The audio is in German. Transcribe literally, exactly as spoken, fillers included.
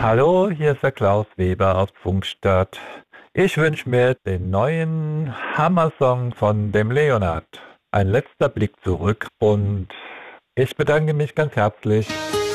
Hallo, hier ist der Klaus Weber aus Pfungstadt. Ich wünsche mir den neuen Hammer-Song von dem Leonard. Ein letzter Blick zurück und ich bedanke mich ganz herzlich.